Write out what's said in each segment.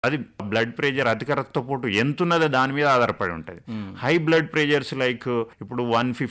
అది blood pressure, అధిక రక్తపోటు ఎంతున్నదో దాని మీద ఆధారపడి ఉంటుంది. హై బ్లడ్ ప్రెషర్స్ లైక్ ఇప్పుడు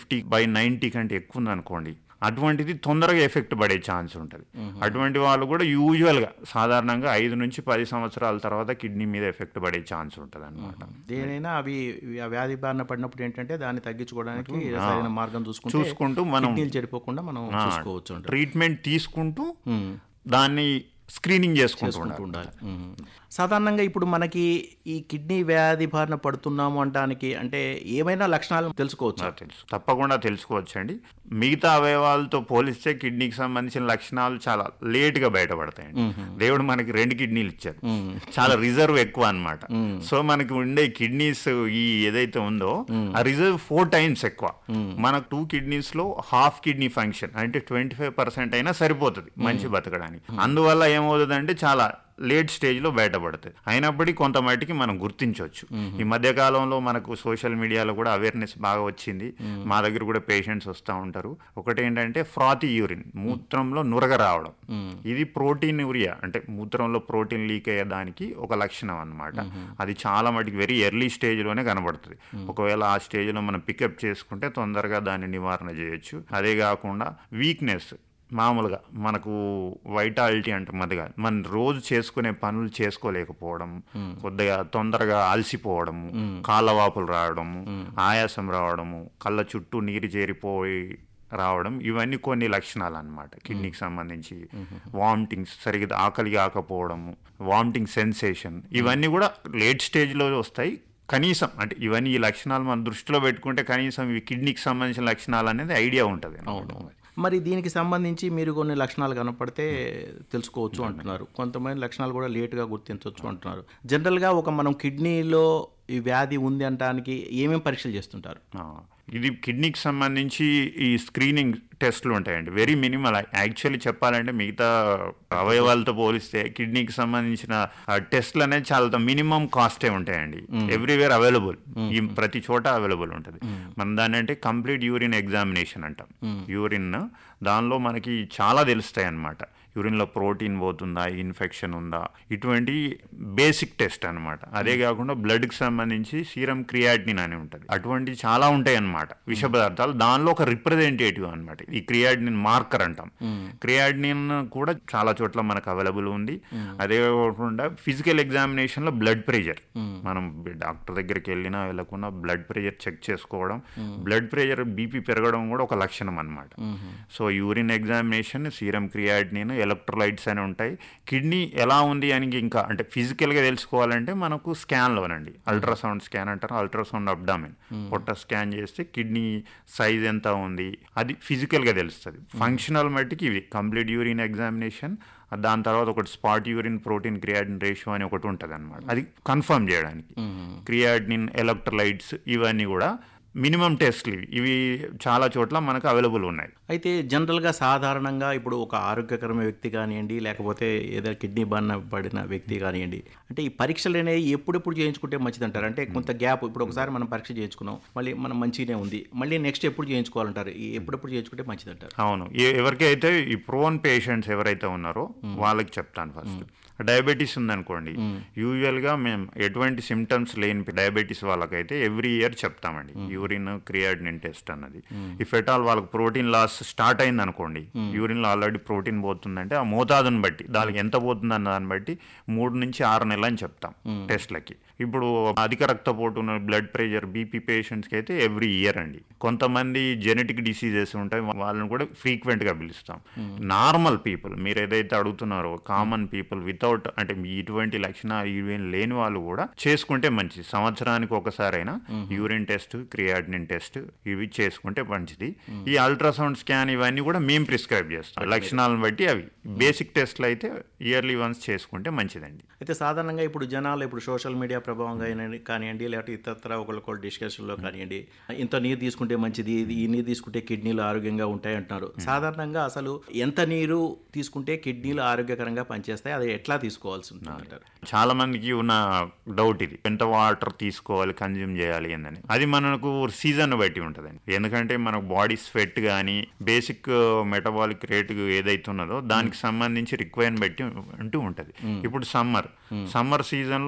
150/90 కంటే ఎక్కువ ఉందనుకోండి, అటువంటిది తొందరగా ఎఫెక్ట్ పడే ఛాన్స్ ఉంటుంది. అటువంటి వాళ్ళు కూడా యూజువల్గా సాధారణంగా 5 నుంచి 10 సంవత్సరాల తర్వాత కిడ్నీ మీద ఎఫెక్ట్ పడే ఛాన్స్ ఉంటుంది అనమాట. దేనైనా అవి వ్యాధి బారిన పడినప్పుడు ఏంటంటే దాన్ని తగ్గించుకోవడానికి సరైన మార్గం చూసుకుంటూ మనం కిడ్నీలు చెడిపోకుండా మనం చూసుకోవచ్చు. ట్రీట్మెంట్ తీసుకుంటూ దాన్ని స్క్రీనింగ్ చేసుకుంటూ ఉండాలి. సాధారణంగా ఇప్పుడు మనకి ఈ కిడ్నీ వ్యాధి బారిన పడుతున్నాము అనడానికి అంటే ఏమైనా లక్షణాలు తెలుసుకోవచ్చు? తప్పకుండా తెలుసుకోవచ్చు అండి. మిగతా అవయవాలతో పోలిస్తే కిడ్నీకి సంబంధించిన లక్షణాలు చాలా లేట్గా బయటపడతాయండి. దేవుడు మనకి 2 కిడ్నీలు ఇచ్చారు, చాలా రిజర్వ్ ఎక్కువ అనమాట. సో మనకి ఉండే కిడ్నీస్ ఈ ఏదైతే ఉందో ఆ రిజర్వ్ 4 times ఎక్కువ. మనకు 2 kidneys లో హాఫ్ కిడ్నీ ఫంక్షన్ అంటే 25% అయినా సరిపోతుంది మనిషి బతకడానికి. అందువల్ల ఏమవుతుందంటే చాలా లేట్ స్టేజ్లో బయటపడుతుంది. అయినప్పటికీ కొంత మట్టికి మనం గుర్తించవచ్చు. ఈ మధ్యకాలంలో మనకు సోషల్ మీడియాలో కూడా అవేర్నెస్ బాగా వచ్చింది. మా దగ్గర కూడా పేషెంట్స్ వస్తూ ఉంటారు. ఒకటి ఏంటంటే ఫ్రాతి యూరిన్, మూత్రంలో నురగ రావడం. ఇది ప్రోటీన్ యూరియా అంటే మూత్రంలో ప్రోటీన్ లీక్ అయ్యేదానికి ఒక లక్షణం అన్నమాట. అది చాలా మటుకు వెరీ ఎర్లీ స్టేజ్లోనే కనబడుతుంది. ఒకవేళ ఆ స్టేజ్లో మనం పికప్ చేసుకుంటే తొందరగా దాన్ని నివారణ చేయొచ్చు. అదే కాకుండా వీక్నెస్, మామూలుగా మనకు వైటాలిటీ అంటే మనం రోజు చేసుకునే పనులు చేసుకోలేకపోవడం, కొద్దిగా తొందరగా అలసిపోవడము, కాళ్ళ వాపులు రావడము, ఆయాసం రావడము, కళ్ళ చుట్టూ నీరు చేరిపోయి రావడం, ఇవన్నీ కొన్ని లక్షణాలు అన్నమాట కిడ్నీకి సంబంధించి. వామిటింగ్స్, సరిగ్గా ఆకలి కాకపోవడము, వామిటింగ్ సెన్సేషన్, ఇవన్నీ కూడా లేట్ స్టేజ్లో వస్తాయి. కనీసం అంటే ఇవన్నీ ఈ లక్షణాలు మనం దృష్టిలో పెట్టుకుంటే కనీసం ఇవి కిడ్నీకి సంబంధించిన లక్షణాలు అనేది ఐడియా ఉంటుంది. మరి దీనికి సంబంధించి మీరు కొన్ని లక్షణాలు కనపడితే తెలుసుకోవచ్చు అంటున్నారు, కొంతమంది లక్షణాలు కూడా లేటుగా గుర్తించవచ్చు అంటున్నారు. జనరల్గా మనం కిడ్నీలో ఈ వ్యాధి ఉంది అనడానికి ఏమేమి పరీక్షలు చేస్తుంటారు? ఇది కిడ్నీకి సంబంధించి ఈ స్క్రీనింగ్ టెస్ట్లు ఉంటాయండి, వెరీ మినిమల్. యాక్చువల్లీ చెప్పాలంటే మిగతా అవయవాలతో పోలిస్తే కిడ్నీకి సంబంధించిన టెస్ట్లు అనేది చాలా మినిమం కాస్టే ఉంటాయండి. ఎవ్రీవేర్ అవైలబుల్, ఈ ప్రతి చోట అవైలబుల్ ఉంటుంది. మనం దాన్ని అంటే కంప్లీట్ యూరిన్ ఎగ్జామినేషన్ అంటాం. యూరిన్ దానిలో మనకి చాలా తెలుస్తాయి అన్నమాట. యూరిన్లో ప్రోటీన్ పోతుందా, ఇన్ఫెక్షన్ ఉందా, ఇటువంటి బేసిక్ టెస్ట్ అనమాట. అదే కాకుండా బ్లడ్కి సంబంధించి సీరం క్రియాటినిన్ అని ఉంటుంది. అటువంటి చాలా ఉంటాయి అన్నమాట విష పదార్థాలు. దానిలో ఒక రిప్రజెంటేటివ్ అనమాట ఈ క్రియాటినిన్ మార్కర్ అంటాం. క్రియాటినిన్ కూడా చాలా చోట్ల మనకు అవైలబుల్ ఉంది. అదే కాకుండా ఫిజికల్ ఎగ్జామినేషన్లో బ్లడ్ ప్రెషర్, మనం డాక్టర్ దగ్గరికి వెళ్ళినా వెళ్ళకుండా బ్లడ్ ప్రెషర్ చెక్ చేసుకోవడం, బ్లడ్ ప్రెషర్ బీపీ పెరగడం కూడా ఒక లక్షణం అనమాట. So urine examination, serum creatinine, electrolytes అని ఉంటాయి. కిడ్నీ ఎలా ఉంది అని ఇంకా అంటే ఫిజికల్గా తెలుసుకోవాలంటే మనకు స్కాన్లోనండి, అల్ట్రాసౌండ్ స్కాన్ అంటారు, అల్ట్రాసౌండ్ అబ్డామిన్ పొట్ట స్కాన్ చేస్తే కిడ్నీ సైజ్ ఎంత ఉంది అది ఫిజికల్గా తెలుస్తుంది. ఫంక్షనల్ మట్టికి ఇవి కంప్లీట్ యూరిన్ ఎగ్జామినేషన్, దాని తర్వాత ఒకటి spot urine protein creatine ratio అని ఒకటి ఉంటుంది అనమాట. అది కన్ఫర్మ్ చేయడానికి క్రియాటినిన్, ఎలక్ట్రోలైట్స్ ఇవన్నీ కూడా మినిమం టెస్ట్లు. ఇవి చాలా చోట్ల మనకు అవైలబుల్ ఉన్నాయి. అయితే జనరల్గా సాధారణంగా ఇప్పుడు ఒక ఆరోగ్యకరమైన వ్యక్తి కానివ్వండి, లేకపోతే ఏదైనా కిడ్నీ బారిన పడిన వ్యక్తి కానివ్వండి, అంటే ఈ పరీక్షలు అనేవి ఎప్పుడెప్పుడు చేయించుకుంటే మంచిది అంటారు? అంటే కొంత గ్యాప్, ఇప్పుడు ఒకసారి మనం పరీక్ష చేయించుకున్నాం, మళ్ళీ మనం మంచిగానే ఉంది, మళ్ళీ నెక్స్ట్ ఎప్పుడు చేయించుకోవాలంటారు? ఎప్పుడెప్పుడు చేయించుకుంటే మంచిది అంటారు? అవును, ఎవరికైతే ఈ ప్రోన్ పేషెంట్స్ ఎవరైతే ఉన్నారో వాళ్ళకి చెప్తాను. ఫస్ట్ డయాబెటీస్ ఉందనుకోండి, యూజువల్గా మేము ఎటువంటి సిమ్టమ్స్ లేని డయాబెటీస్ వాళ్ళకైతే ఎవ్రీ ఇయర్ చెప్తామండి యూరిన్ క్రియాటినిన్ టెస్ట్ అన్నది. ఇఫ్ ఎట్ ఆల్ వాళ్ళకి ప్రోటీన్ లాస్ స్టార్ట్ అయింది అనుకోండి, యూరిన్లో ఆల్రెడీ ప్రోటీన్ పోతుందంటే ఆ మోతాదుని బట్టి, దానికి ఎంత పోతుంది అన్న దాన్ని బట్టి 3 నుంచి 6 నెలలు అని చెప్తాం టెస్ట్లకి. ఇప్పుడు అధిక రక్తపోటు ఉన్న బ్లడ్ ప్రెషర్, బీపీ పేషెంట్స్కి అయితే ఎవ్రీ ఇయర్ అండి. కొంతమంది జెనెటిక్ డిసీజెస్ ఉంటాయి, వాళ్ళని కూడా ఫ్రీక్వెంట్గా పిలుస్తాం. నార్మల్ పీపుల్, మీరు ఏదైతే అడుగుతున్నారో కామన్ పీపుల్ వితౌట్ అంటే ఇటువంటి లక్షణాలు ఇవేం లేని వాళ్ళు కూడా చేసుకుంటే మంచిది. సంవత్సరానికి ఒకసారైనా యూరిన్ టెస్ట్, క్రియాటినిన్ టెస్ట్ ఇవి చేసుకుంటే మంచిది. ఈ అల్ట్రాసౌండ్ స్కాన్ ఇవన్నీ కూడా మేము ప్రిస్క్రైబ్ చేస్తాం లక్షణాలను బట్టి. అవి బేసిక్ టెస్ట్లు అయితే ఇయర్లీ వన్స్ చేసుకుంటే మంచిదండి. అయితే సాధారణంగా ఇప్పుడు జనాలు ఇప్పుడు సోషల్ మీడియా ప్రభావంగా కానివ్వండి, లేకపోతే ఇతర ఒకరికొకరు డిస్కషన్లో కానివ్వండి, ఇంత నీరు తీసుకుంటే మంచిది, ఈ నీరు తీసుకుంటే కిడ్నీలు ఆరోగ్యంగా ఉంటాయి అంటున్నారు. సాధారణంగా అసలు ఎంత నీరు తీసుకుంటే కిడ్నీలు ఆరోగ్యకరంగా పనిచేస్తాయి, అది ఎట్లా తీసుకోవాల్సి ఉంటుంది? చాలా మందికి ఉన్న డౌట్ ఇది, ఎంత వాటర్ తీసుకోవాలి, కన్జ్యూమ్ చేయాలి అని. అది మనకు సీజన్ బట్టి ఉంటుందండి. ఎందుకంటే మనకు బాడీ స్వెట్ కానీ బేసిక్ మెటబాలిక్ రేట్ ఏదైతే ఉన్నదో దానికి సంబంధించి రిక్వైర్మెంట్ బట్టి అంటూ ఉంటుంది. ఇప్పుడు సమ్మర్ సీజన్లో